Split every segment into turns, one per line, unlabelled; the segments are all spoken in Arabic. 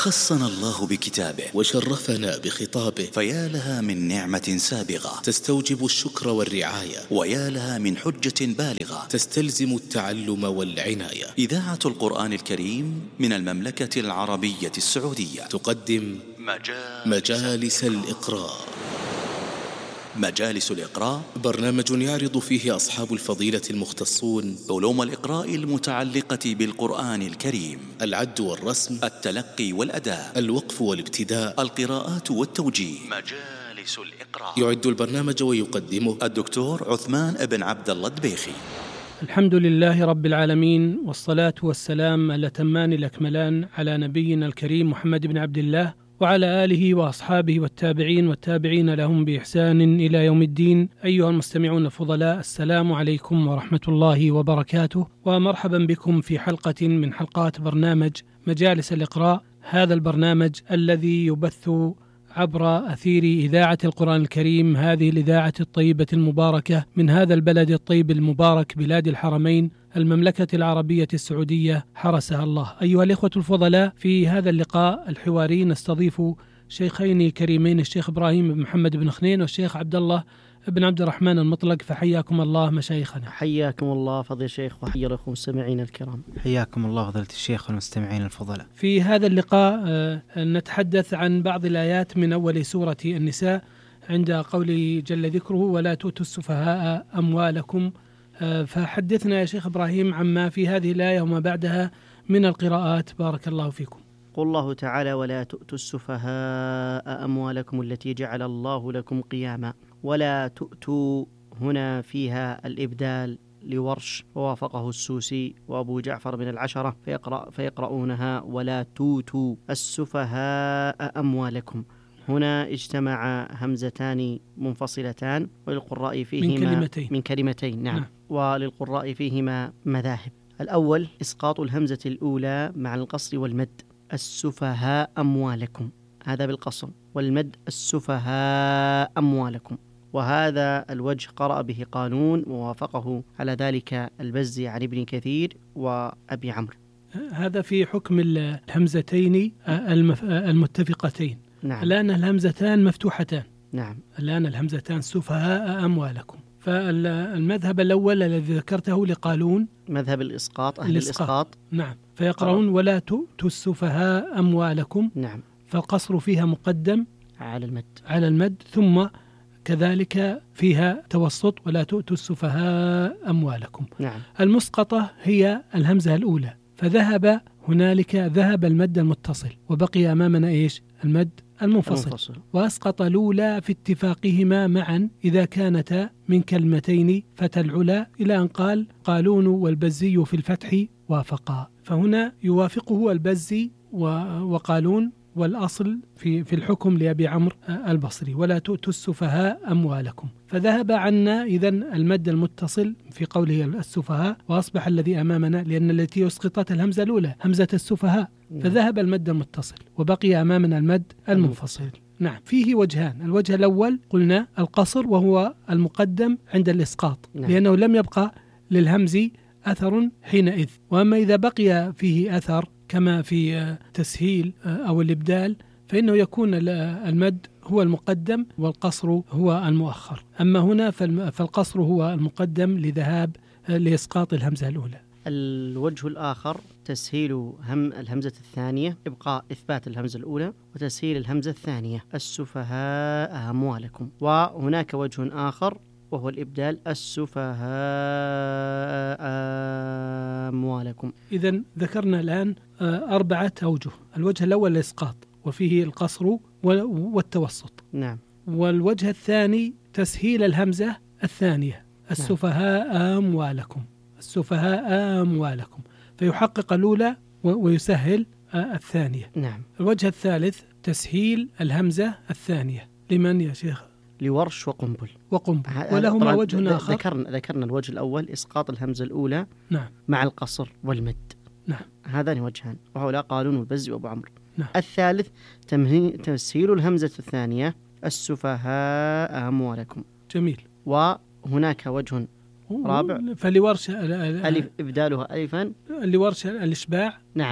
خصنا الله بكتابه
وشرفنا بخطابه،
فيا لها من نعمة سابغة
تستوجب الشكر والرعاية،
ويا لها من حجة بالغة
تستلزم التعلم والعناية.
إذاعة القرآن الكريم من المملكة العربية السعودية
تقدم مجالس الإقراء.
مجالس الإقراء
برنامج يعرض فيه أصحاب الفضيلة المختصون
علوم الإقراء المتعلقة بالقرآن الكريم:
العد والرسم،
التلقي والأداء،
الوقف والابتداء،
القراءات والتوجيه. مجالس الإقراء.
يعد البرنامج ويقدمه
الدكتور عثمان بن عبد الله الدبيخي.
الحمد لله رب العالمين، والصلاة والسلام الأتمان الأكملان على نبينا الكريم محمد بن عبد الله وعلى آله وأصحابه والتابعين لهم بإحسان إلى يوم الدين. أيها المستمعون الفضلاء، السلام عليكم ورحمة الله وبركاته، ومرحبا بكم في حلقة من حلقات برنامج مجالس الإقراء. هذا البرنامج الذي يبث عبر أثير إذاعة القرآن الكريم، هذه الإذاعة الطيبة المباركة من هذا البلد الطيب المبارك، بلاد الحرمين، المملكة العربية السعودية حرسها الله. أيها الإخوة الفضلاء، في هذا اللقاء الحواري نستضيف شيخين كريمين، الشيخ إبراهيم بن محمد بن خنين والشيخ عبد الله بن عبد الرحمن المطلق. فحياكم الله مشايخنا.
حياكم الله فضيلة الشيخ، وحيا لكم المستمعين الكرام.
حياكم الله فضيلة الشيخ والمستمعين الفضلاء.
في هذا اللقاء نتحدث عن بعض الآيات من أول سورة النساء، عند قوله جل ذكره: ولا تؤتوا السفهاء أموالكم. فحدثنا يا شيخ إبراهيم عما في هذه الآية وما بعدها من القراءات، بارك الله فيكم.
قل الله تعالى: ولا تؤتوا السفهاء أموالكم التي جعل الله لكم قياما. ولا تؤتوا هنا فيها الإبدال لورش، ووافقه السوسي وأبو جعفر من العشرة فيقرؤونها: ولا توتوا السفهاء أموالكم. هنا اجتمع همزتان منفصلتان، وللقراء فيهما من كلمتين. نعم. وللقراء فيهما مذاهب. الأول إسقاط الهمزة الأولى مع القصر والمد: السفهاء أموالكم، هذا بالقصر، والمد السفهاء أموالكم. وهذا الوجه قرأ به قانون، ووافقه على ذلك البزي عن ابن كثير وأبي عمرو.
هذا في حكم الهمزتين المتفقتين.
نعم.
الآن الهمزتان مفتوحتان.
نعم.
الآن الهمزتان سفهاء أموالكم. فالمذهب الأول الذي ذكرته لقالون
مذهب الإسقاط، أهل الإسقاط.
نعم. فيقرؤون: ولا تؤتوا السفهاء أموالكم.
نعم.
فالقصر فيها مقدم
على المد،
ثم كذلك فيها توسط: ولا تؤتوا السفهاء أموالكم.
نعم.
المسقطة هي الهمزة الأولى، فذهب هنالك ذهب المد المتصل، وبقي أمامنا إيش؟ المد المنفصل. وأسقط الأولى في اتفاقهما معا إذا كانتا من كلمتين فتى العلا، إلى أن قال: قالون والبزي في الفتح وافقا. فهنا يوافقه البزي وقالون، والأصل في الحكم لأبي عمرو البصري: ولا تؤتوا السفهاء أموالكم. فذهب عنا إذن المد المتصل في قوله السفهاء، وأصبح الذي أمامنا، لأن التي أسقطت الهمزة الأولى همزة السفهاء، فذهب المد المتصل وبقي أمامنا المد المنفصل. نعم. فيه وجهان: الوجه الأول قلنا القصر، وهو المقدم عند الإسقاط، لأنه لم يبقى للهمز أثر حينئذ. وأما إذا بقي فيه أثر كما في تسهيل أو الإبدال، فإنه يكون المد هو المقدم والقصر هو المؤخر. أما هنا فالقصر هو المقدم لذهاب لإسقاط الهمزة الأولى.
الوجه الآخر تسهيل الهمزة الثانية، إبقاء إثبات الهمزة الأولى، وتسهيل الهمزة الثانية: السفهاء أموالكم. وهناك وجه آخر وهو الإبدال: السفهاء أموالكم.
إذن ذكرنا الآن 4 أوجه: الوجه الأول الإسقاط، وفيه القصر والتوسط.
نعم.
والوجه الثاني تسهيل الهمزة الثانية: السفهاء أموالكم، السفهاء أموالكم، فيحقق الأولى ويسهل الثانية.
نعم.
الوجه الثالث تسهيل الهمزة الثانية. لمن يا شيخ؟
لورش وقنبل.
ولهما وجه آخر.
ذكرنا الوجه الأول إسقاط الهمزة الأولى.
نعم.
مع القصر والمد.
نعم.
هذان وجهان، وهؤلاء قالون والبزي وأبو عمرو.
نعم.
الثالث تسهيل الهمزة الثانية: السفهاء أموالكم.
جميل.
وهناك وجه رابع،
فلورش
ألف إبدالها ألفا،
لورش الإشباع.
نعم.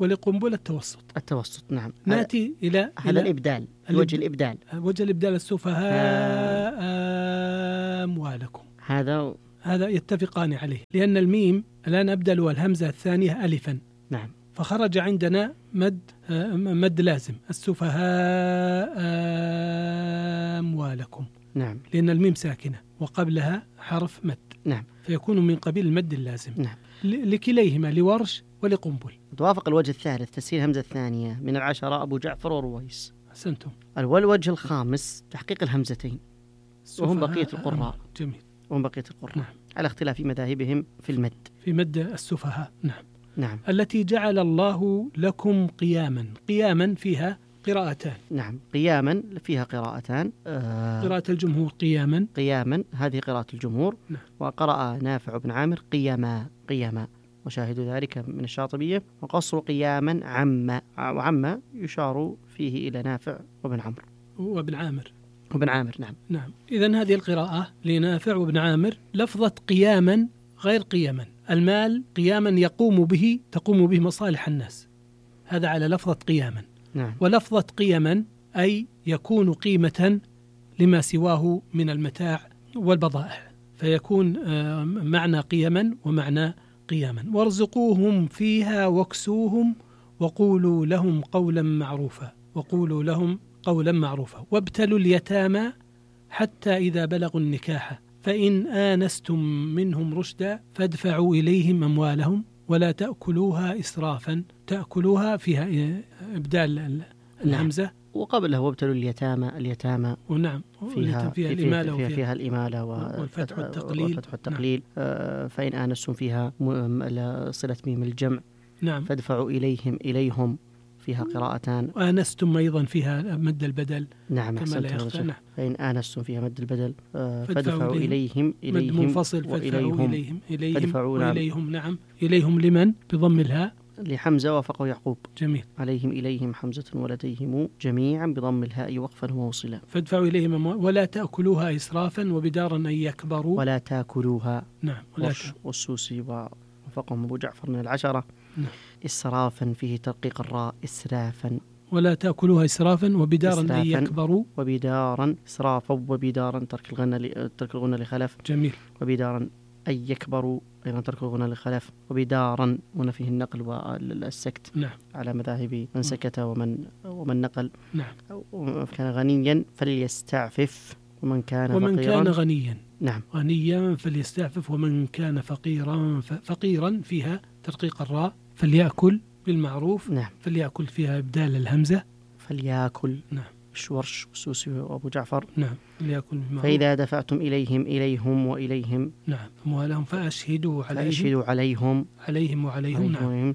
ولقنبل التوسط.
التوسط نعم.
نأتي إلى
هذا الإبدال، وجه الإبدال.
وجه الإبدال السفهاء أموالكم، هذا يتفقان عليه، لأن الميم الآن أبدل الهمزة الثانية ألفا.
نعم.
فخرج عندنا مد لازم، السفهاء أموالكم.
نعم.
لأن الميم ساكنة وقبلها حرف مد.
نعم.
فيكون من قبيل المد اللازم.
نعم.
لكليهما، لورش ولقنبل.
توافق الوجه الثالث تسهيل همزة الثانية من 10 أبو جعفر ورويس.
أحسنتم.
الوجه الخامس تحقيق الهمزتين وهم بقية القراء.
جميل.
وهم بقية القراء.
نعم.
على اختلاف مذاهبهم في المد.
في مد السفهاء. نعم.
نعم.
التي جعل الله لكم قياما. قياما فيها قراءتان.
نعم. قياما فيها قراءتان.
قراءة الجمهور
قياما هذه قراءة الجمهور.
نعم.
وقرأ نافع بن عامر قياما وشاهد ذلك من الشاطبية. وقصر قياما وعم يشار فيه إلى نافع وابن عمرو وابن عامر.
نعم. إذن هذه القراءة لنافع وابن عامر لفظة قياما غير قيما. المال قياما تقوم به مصالح الناس، هذا على لفظة قياما.
نعم.
ولفظة قيما أي يكون قيمة لما سواه من المتاع والبضائع، فيكون معنى قيما ومعنى قياما. وارزقوهم فيها واكسوهم وقولوا لهم قولا معروفا. وابتلوا اليتامى حتى إذا بلغوا النكاح فإن آنستم منهم رشدا فادفعوا إليهم أموالهم ولا تأكلوها إسرافا. تأكلوها فيها إبدال الهمزة.
نعم. وقبله وابتلوا اليتامى
ونعم
فيها الإمالة
والفتح
والتقليل. نعم. فإن آنستم فيها صلة ميم الجمع.
نعم.
فادفعوا إليهم فيها قراءتان.
وآنستم أيضا فيها مد البدل.
نعم.
كما لا يخفى. نعم.
فإن آنستم فيها مد البدل. فادفعوا إليهم
مد منفصل. فادفعوا إليهم. نعم. إليهم لمن بضم الهاء؟
لحمزة وافقه يعقوب.
جميل.
إليهم حمزة ولديهم جميعا بضم الهاء وقفا ووصلا.
فادفعوا إليهم ولا تأكلوها إسرافا وبدارا أن يكبروا.
ولا تأكلوها.
نعم.
والسوسي ووافقهم أبو جعفر من 10.
نعم.
إسرافا فيه ترقيق الراء إسرافا.
ولا تأكلوها إسرافا وبدارا أن يكبروا.
وبدارا إسرافا وبدارا ترك الغنى لخلف.
جميل.
وبدارا أن يكبروا أيضا ترك الغنى لخلف. وبدارا هنا فيه النقل والسكت.
نعم.
على مذاهب من سكت ومن نقل.
نعم.
كان غنيا فليستعفف ومن كان
غنيا.
نعم.
غنيا فليستعفف ومن كان فقيرا فيها ترقيق الراء. فليأكل بالمعروف.
نعم.
فليأكل فيها إبدال الهمزة.
فليأكل.
نعم.
الشورش والسوسي وأبو جعفر.
نعم. فليأكل بالمعروف.
فإذا دفعتم إليهم وإليهم.
نعم. أموالهم فأشهدوا
عليهم.
نعم.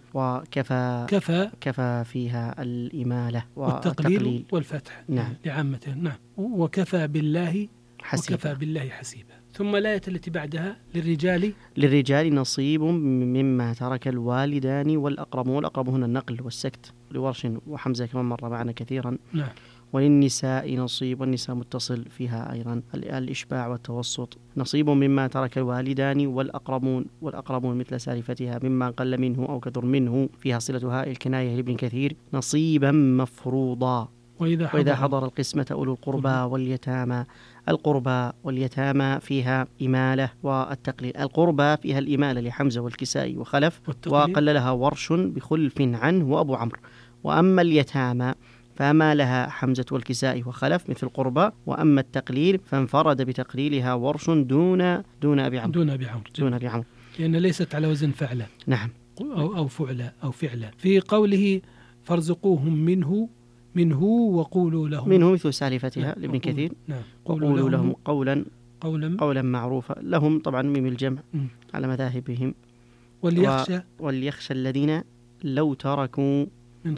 وكفى فيها الإمالة
والتقليل والفتح.
نعم.
لعامته. نعم. وكفى بالله حسيبا. ثم الآية التي بعدها
للرجال نصيب مما ترك الوالدان والأقربون هنا النقل والسكت لورش وحمزة كما مر معنا كثيرا.
نعم.
وللنساء نصيب، والنساء متصل فيها أيضا الإشباع والتوسط. نصيب مما ترك الوالدان والأقربون مثل سالفتها مما قل منه أو كثر منه فيها صلة هاء الكناية لابن كثير. نصيبا مفروضا. وإذا حضر القسمة أولو القربى واليتامى. القربى واليتامى فيها إمالة والتقليل. القربى فيها الإمالة لحمزة والكسائي وخلف وقللها ورش بخلف عنه وأبو عمرو. وأما اليتامى فما لها حمزة والكسائي وخلف مثل قربى. وأما التقليل فانفرد بتقليلها ورش دون أبي عمرو
لأن ليست على وزن فعلة.
نعم.
أو فعلة. في قوله فارزقوهم منه وقولوا لهم.
منه مثل سالفتها لابن كثير.
نعم.
وقولوا لهم قولا معروفا. لهم طبعا ميم الجمع على مذاهبهم. وليخشى الذين لو تركوا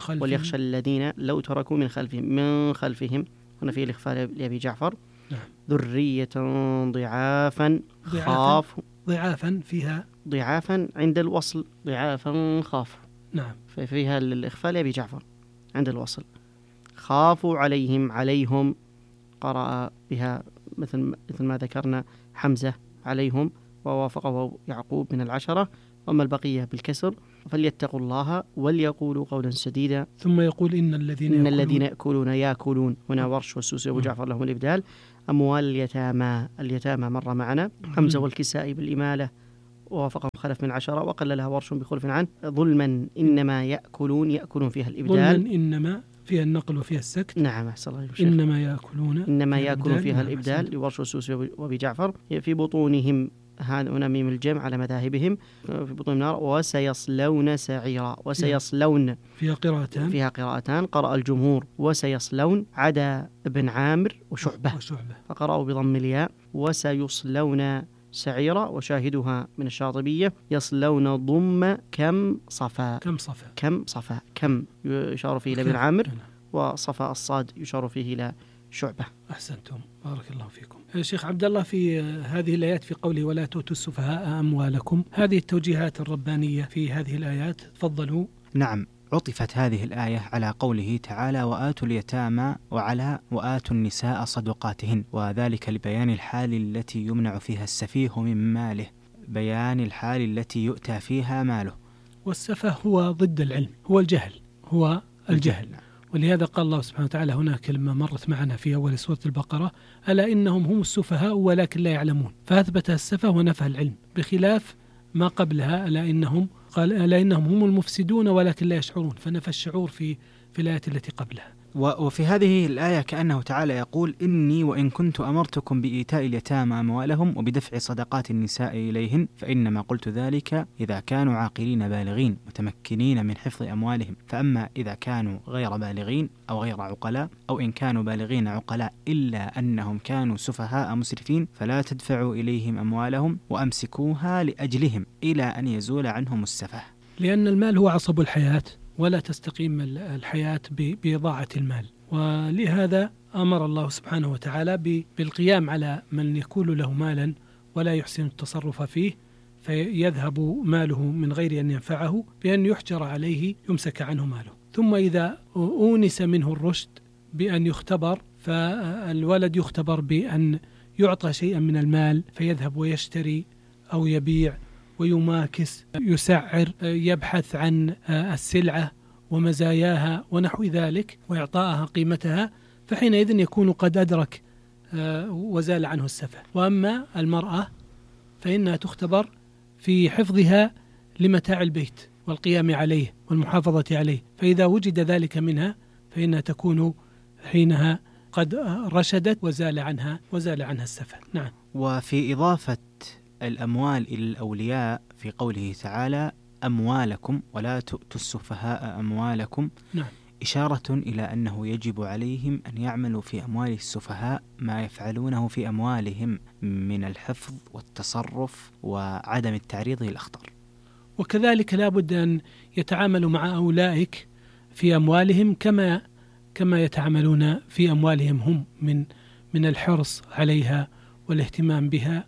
من خلفهم هنا في الإخفاء لأبي جعفر.
نعم.
ذرية ضعافا خاف.
ضعافا فيها
ضعافا عند الوصل ضعافا خاف.
نعم.
فيها الإخفاء لأبي جعفر عند الوصل. خافوا عليهم قرأ بها مثل ما ذكرنا حمزة عليهم ووافقه يعقوب من 10. وأما البقية بالكسر فليتقوا الله وليقولوا قولا سديدا.
ثم يقول إن الذين
يأكلون هنا ورش والسوسي وأبو جعفر لهم الإبدال. أموال اليتامى مر معنا. حمزة والكسائي بالإمالة ووافقهم خلف من 10 وقللها ورش بخلف عنه. ظلما إنما يأكلون فيها الإبدال.
ظلما إنما فيها النقل وفيها السكت.
نعم أحسن الله.
إنما
يأكلون فيها الإبدال لورش والسوسي وأبي جعفر. في بطونهم هنا ميم الجمع على مذاهبهم في بطون النار. وسيصلون سعيرا. وسيصلون فيها قراءتان قرأ الجمهور وسيصلون عدا ابن عامر وشعبة فقرأوا بضم الياء. وسيصلون سعيرا وشاهدها من الشاطبية يصلون ضم كم صفا كم يشار فيه إلى ابن عامر وصفا الصاد يشار فيه إلى شعبة.
أحسنتم بارك الله فيكم. الشيخ عبد الله في هذه الآيات في قوله ولا تؤتوا السفهاء أموالكم، هذه التوجيهات الربانية في هذه الآيات تفضلوا.
نعم، عطفت هذه الآية على قوله تعالى وآتوا اليتامى وعلى وآتوا النساء صدقاتهن، وذلك لبيان الحال التي يمنع فيها السفيه من ماله، بيان الحال التي يؤتى فيها ماله.
والسفه هو ضد العلم، هو الجهل. ولهذا قال الله سبحانه وتعالى هناك كلمة مرت معنا في أول سورة البقرة ألا إنهم هم السفهاء ولكن لا يعلمون، فأثبت السفه ونفى العلم، بخلاف ما قبلها ألا إنهم هم المفسدون ولكن لا يشعرون، فنفى الشعور في الآية التي قبلها.
وفي هذه الآية كأنه تعالى يقول إني وإن كنت أمرتكم بإيتاء اليتامى أموالهم وبدفع صدقات النساء إليهن فإنما قلت ذلك إذا كانوا عاقلين بالغين متمكنين من حفظ أموالهم، فأما إذا كانوا غير بالغين أو غير عقلاء أو إن كانوا بالغين عقلاء إلا أنهم كانوا سفهاء مسرفين فلا تدفعوا إليهم أموالهم وأمسكوها لأجلهم إلى أن يزول عنهم السفه.
لأن المال هو عصب الحياة ولا تستقيم الحياة بإضاعة المال، ولهذا أمر الله سبحانه وتعالى بالقيام على من يكون له مالا ولا يحسن التصرف فيه فيذهب ماله من غير أن ينفعه بأن يحجر عليه يمسك عنه ماله. ثم إذا أونس منه الرشد بأن يختبر فالولد يختبر بأن يعطى شيئا من المال فيذهب ويشتري أو يبيع ويماكس يسعر يبحث عن السلعة ومزاياها ونحو ذلك وإعطائها قيمتها، فحينئذ يكون قد أدرك وزال عنه السفه. وأما المرأة فإنها تختبر في حفظها لمتاع البيت والقيام عليه والمحافظة عليه، فإذا وجد ذلك منها فإنها تكون حينها قد رشدت وزال عنها السفه. نعم.
وفي إضافة الأموال إلى الأولياء في قوله تعالى أموالكم ولا تؤتوا السفهاء أموالكم،
نعم،
إشارة إلى أنه يجب عليهم أن يعملوا في أموال السفهاء ما يفعلونه في أموالهم من الحفظ والتصرف وعدم التعريض للأخطار.
وكذلك لا بد أن يتعاملوا مع أولئك في أموالهم كما يتعاملون في أموالهم هم من الحرص عليها والاهتمام بها.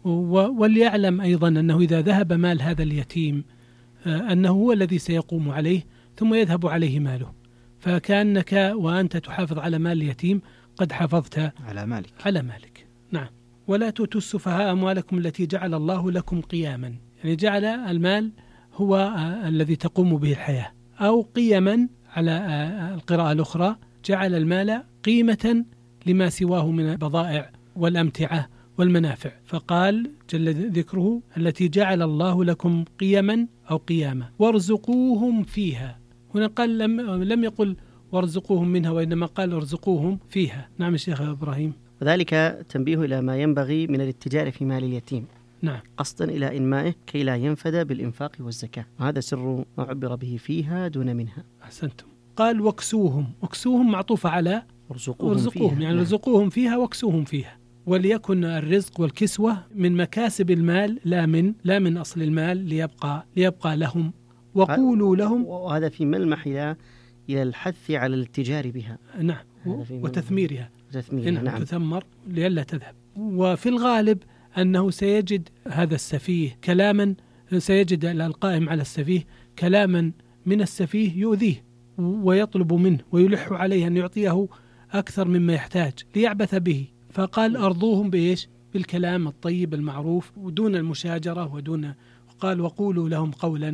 وليعلم أيضا أنه إذا ذهب مال هذا اليتيم أنه هو الذي سيقوم عليه ثم يذهب عليه ماله، فكأنك وأنت تحافظ على مال اليتيم قد حافظت على مالك. نعم. ولا تؤتوا السفهاء أموالكم التي جعل الله لكم قياما، يعني جعل المال هو الذي تقوم به الحياة، أو قيما على القراءة الأخرى جعل المال قيمة لما سواه من البضائع والأمتعة والمنافع، فقال جل ذكره التي جعل الله لكم قيما أو قياما وارزقوهم فيها. هنا قال لم يقل وارزقوهم منها وإنما قال ارزقوهم فيها. نعم الشيخ إبراهيم.
وذلك تنبيه إلى ما ينبغي من الاتجار في مال اليتيم،
نعم،
قصدا إلى إنمائه كي لا ينفد بالإنفاق والزكاة، وهذا سر ما عبر به فيها دون منها.
أحسنتم. قال وكسوهم معطوفة على ارزقوهم، يعني ارزقوهم فيها واكسوهم فيها. وليكن الرزق والكسوة من مكاسب المال لا من أصل المال ليبقى لهم. وقولوا لهم،
وهذا في ملمح إلى الحث على الاتجار بها،
نعم، وتثميرها،
نعم،
تثمر لئلا تذهب. وفي الغالب أنه سيجد هذا السفيه كلاما، سيجد القائم على السفيه كلاما من السفيه يؤذيه ويطلب منه ويلح عليه أن يعطيه أكثر مما يحتاج ليعبث به، فقال أرضوهم بإيش؟ بالكلام الطيب المعروف ودون المشاجرة وقال وقولوا لهم قولا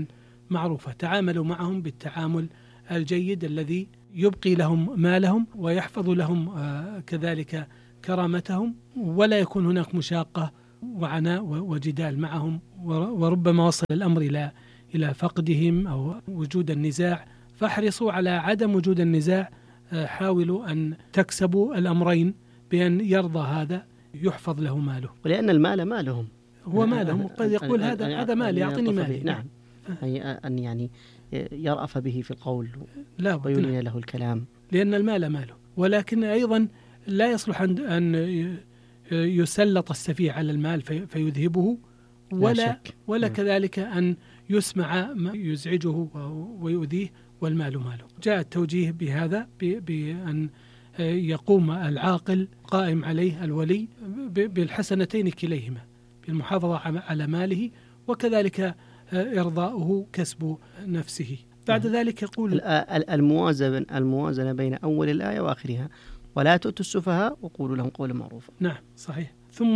معروفة، تعاملوا معهم بالتعامل الجيد الذي يبقي لهم مالهم ويحفظ لهم كذلك كرامتهم، ولا يكون هناك مشاقة وعناء وجدال معهم، وربما وصل الأمر إلى فقدهم أو وجود النزاع. فاحرصوا على عدم وجود النزاع، حاولوا أن تكسبوا الأمرين بأن يرضى هذا يحفظ له ماله،
ولأن المال مالهم،
هو مالهم، قد يقول هذا مالي أعطني مالي.
نعم، أن يعني يرأف به في القول ويلين له الكلام،
لأن المال ماله. ولكن أيضا لا يصلح أن يسلط السفيه على المال فيذهبه، ولا كذلك أن يسمع ما يزعجه ويؤذيه والمال ماله. جاء التوجيه بهذا بأن يقوم العاقل قائم عليه الولي بالحسنتين كليهما، بالمحافظة على ماله وكذلك إرضاؤه كسب نفسه. بعد ذلك يقول
الموازنة بين أول الآية وآخرها، ولا تؤتوا السفهاء وقولوا لهم قولا معروفا.
نعم صحيح. ثم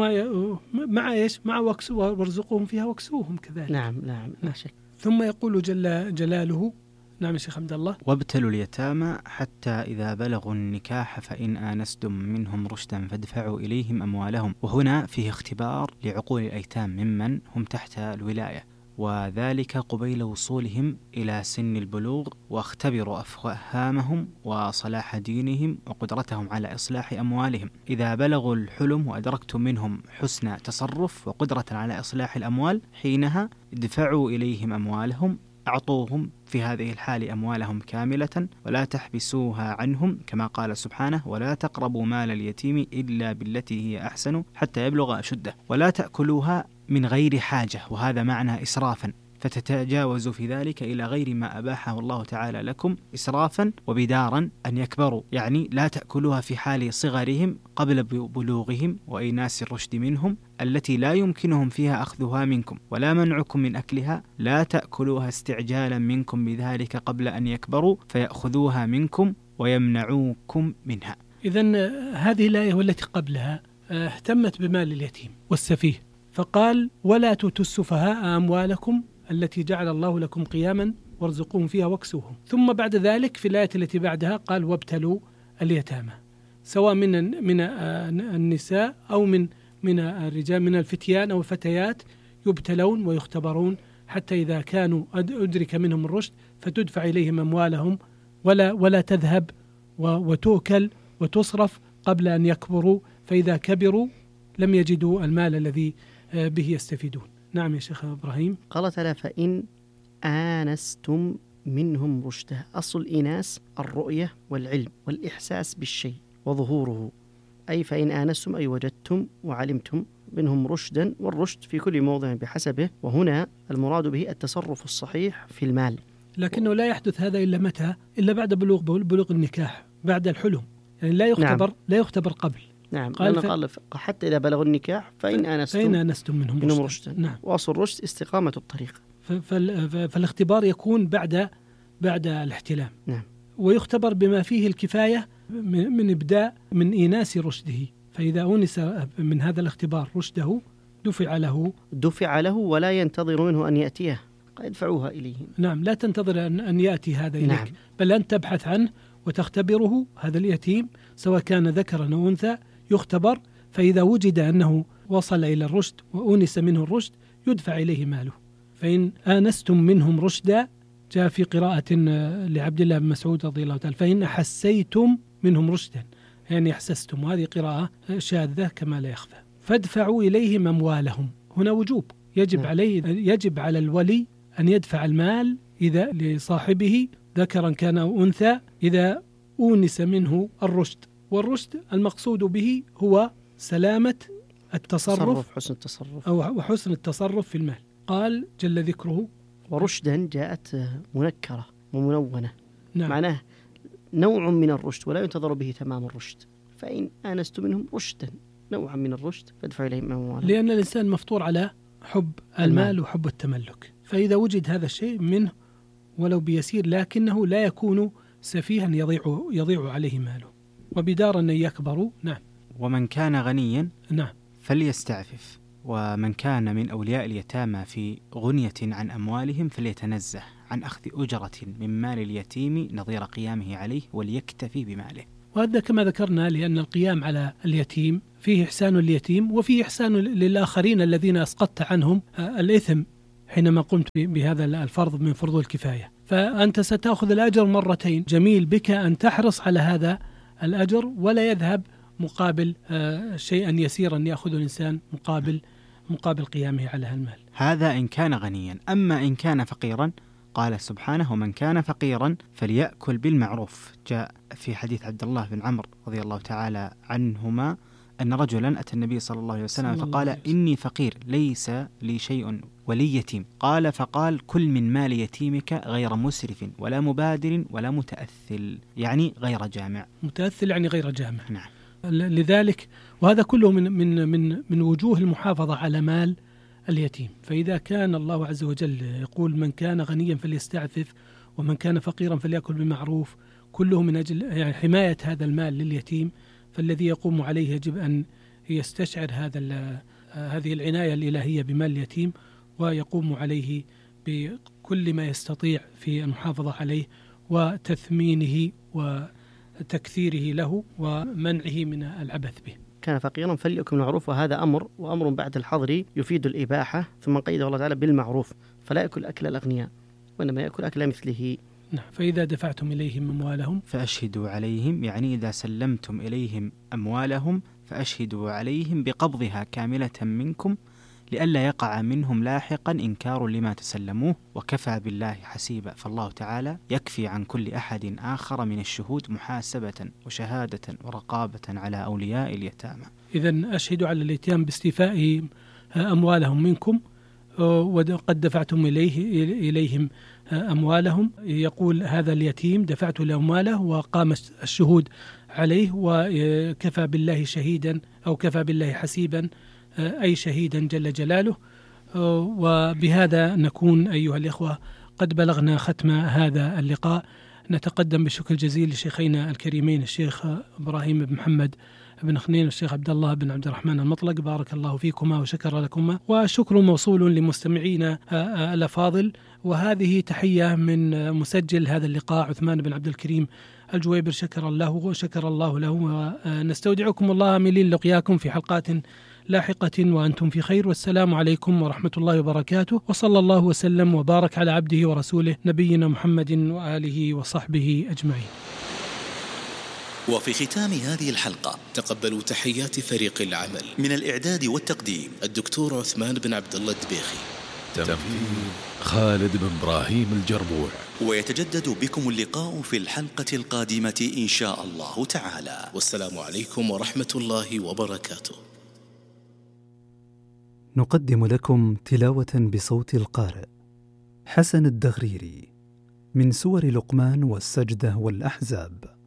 مع إيش؟ مع وارزقوهم فيها واكسوهم كذلك.
نعم لا شك.
ثم يقول جل جلاله، نعم يا شيخ عبد الله،
وابتلوا اليتامى حتى إذا بلغوا النكاح فإن آنستم منهم رشدا فادفعوا إليهم أموالهم. وهنا فيه اختبار لعقول الأيتام ممن هم تحت الولاية، وذلك قبيل وصولهم إلى سن البلوغ، واختبروا أفهامهم وصلاح دينهم وقدرتهم على إصلاح أموالهم. إذا بلغوا الحلم وأدركتم منهم حسن تصرف وقدرة على إصلاح الأموال، حينها ادفعوا إليهم أموالهم، أعطوهم في هذه الحال أموالهم كاملة ولا تحبسوها عنهم، كما قال سبحانه: ولا تقربوا مال اليتيم إلا بالتي هي أحسن حتى يبلغ أشده، ولا تأكلوها من غير حاجة، وهذا معنى إسرافا، فتتجاوزوا في ذلك إلى غير ما أباحه الله تعالى لكم إسرافا وبدارا أن يكبروا، يعني لا تأكلوها في حال صغرهم قبل بلوغهم وإيناس الرشد منهم التي لا يمكنهم فيها أخذها منكم، ولا منعكم من أكلها، لا تأكلوها استعجالا منكم بذلك قبل أن يكبروا فيأخذوها منكم ويمنعوكم منها.
إذن هذه الآية والتي قبلها اهتمت بمال اليتيم والسفيه، فقال: ولا تؤتوا السفهاء أموالكم التي جعل الله لكم قياما وارزقوهم فيها واكسوهم. ثم بعد ذلك في الآية التي بعدها قال: وابتلوا اليتامى، سواء من النساء أو من الرجال، من الفتيان أو الفتيات، يبتلون ويختبرون حتى إذا كانوا أدرك منهم الرشد فتدفع إليهم أموالهم ولا تذهب وتؤكل وتصرف قبل أن يكبروا، فإذا كبروا لم يجدوا المال الذي به يستفيدون. نعم يا شيخ إبراهيم.
قال تعالى: فإن آنستم منهم رشدا. أصل الإناس الرؤية والعلم والإحساس بالشيء وظهوره، أي فإن آنستم أي وجدتم وعلمتم منهم رشدا، والرشد في كل موضع بحسبه، وهنا المراد به التصرف الصحيح في المال.
لكنه لا يحدث هذا إلا متى؟ إلا بعد بلوغ النكاح، بعد الحلم، يعني لا يختبر قبل.
نعم، قال حتى إذا بلغوا النكاح فإن آنستم منهم رشدا.
نعم.
وأصل الرشد استقامة الطريق.
فالاختبار يكون بعد الاحتلام.
نعم.
ويختبر بما فيه الكفاية من إبداء من إيناس رشده، فإذا أونس من هذا الاختبار رشده دفع له ولا ينتظر منه أن يأتيه، يدفعوها إليه. نعم، لا تنتظر أن يأتي هذا إليك. نعم. بل أن تبحث عنه وتختبره، هذا اليتيم سواء كان ذكرا أو أنثى يختبر، فإذا وجد أنه وصل إلى الرشد وأونس منه الرشد يدفع إليه ماله. فإن آنستم منهم رشدا، جاء في قراءة لعبد الله بن مسعود رضي الله تعالى: فإن حسيتم منهم رشدا، يعني أحسستم، وهذه قراءة شاذة كما لا يخفى. فادفعوا إليهم أموالهم، هنا وجوب، يجب على الولي أن يدفع المال إذا لصاحبه ذكرا كان أو أنثى إذا أونس منه الرشد. والرشد المقصود به هو سلامة التصرف،
حسن التصرف
أو حسن التصرف في المال. قال جل ذكره:
ورشدا جاءت منكرة ومنونة.
نعم.
معناه نوع من الرشد ولا ينتظر به تمام الرشد. فإن آنست منهم رشدا، نوعا من الرشد، فادفع إليهم أموالهم، لأن
الإنسان مفطور على حب المال وحب التملك، فإذا وجد هذا الشيء منه ولو بيسير لكنه لا يكون سفيها يضيع عليه ماله، وبدار أن يكبروا. نعم.
ومن كان غنيا
نعم
فليستعفف، ومن كان من أولياء اليتامى في غنية عن أموالهم فليتنزه عن أخذ أجرة من مال اليتيم نظير قيامه عليه وليكتفي بماله.
وهذا كما ذكرنا لأن القيام على اليتيم فيه إحسان لليتيم وفيه إحسان للآخرين الذين أسقطت عنهم الإثم حينما قمت بهذا الفرض من فروض الكفاية، فأنت ستأخذ الأجر مرتين. جميل بك أن تحرص على هذا الأجر ولا يذهب مقابل شيئا يسيرا يأخذ الإنسان مقابل قيامه على المال.
هذا إن كان غنيا. أما إن كان فقيرا قال سبحانه ومن كان فقيرا فليأكل بالمعروف. جاء في حديث عبد الله بن عمرو رضي الله تعالى عنهما أن رجلا أتى النبي صلى الله عليه وسلم فقال إني فقير ليس لي شيء ولي يتيم. قال فقال كل من مال يتيمك غير مسرف ولا مبادر ولا متأثل، يعني غير جامع.
متأثل يعني غير جامع.
نعم.
لذلك وهذا كله من وجوه المحافظة على مال اليتيم. فإذا كان الله عز وجل يقول من كان غنيا فليستعفف ومن كان فقيرا فليأكل بالمعروف، كله من أجل يعني حماية هذا المال لليتيم، فالذي يقوم عليه يجب أن يستشعر هذه العناية الإلهية بمال اليتيم ويقوم عليه بكل ما يستطيع في المحافظة عليه وتثمينه وتكثيره له ومنعه من العبث به.
كان فقيرا فليأكل بالمعروف، وهذا وأمر بعد الحظر يفيد الإباحة، ثم قيده الله تعالى بالمعروف، فلا يأكل أكل الأغنياء وإنما يأكل أكل مثله.
نعم. فإذا دفعتم إليهم أموالهم
فأشهدوا عليهم، يعني إذا سلمتم إليهم أموالهم فأشهدوا عليهم بقبضها كاملة منكم لئلا يقع منهم لاحقا إنكار لما تسلموه، وكفى بالله حسيبا. فالله تعالى يكفي عن كل أحد آخر من الشهود محاسبة وشهادة ورقابة على أولياء اليتامى.
إذن أشهدوا على اليتامى باستيفاء أموالهم منكم وقد دفعتم إليهم أموالهم. يقول هذا اليتيم دفعت له أمواله وقام الشهود عليه وكفى بالله شهيدا أو كفى بالله حسيبا أي شهيدا جل جلاله. وبهذا نكون أيها الإخوة قد بلغنا ختم هذا اللقاء. نتقدم بالشكر الجزيل لشيخينا الكريمين الشيخ إبراهيم بن محمد بن خنين والشيخ عبد الله بن عبد الرحمن المطلق، بارك الله فيكما وشكر لكما، والشكر موصول لمستمعينا الأفاضل. وهذه تحية من مسجل هذا اللقاء عثمان بن عبد الكريم الجويبر، شكر الله وشكر الله له. ونستودعكم الله آملين لقياكم في حلقات لاحقة وأنتم في خير، والسلام عليكم ورحمة الله وبركاته، وصلى الله وسلم وبارك على عبده ورسوله نبينا محمد وآله وصحبه أجمعين.
وفي ختام هذه الحلقة
تقبلوا تحيات فريق العمل
من الإعداد والتقديم
الدكتور عثمان بن عبد الله الدبيخي،
تنفيذ خالد بن إبراهيم الجربوع.
ويتجدد بكم اللقاء في الحلقة القادمة إن شاء الله تعالى،
والسلام عليكم ورحمة الله وبركاته.
نقدم لكم تلاوة بصوت القارئ حسن الدغريري من سور لقمان والسجدة والأحزاب.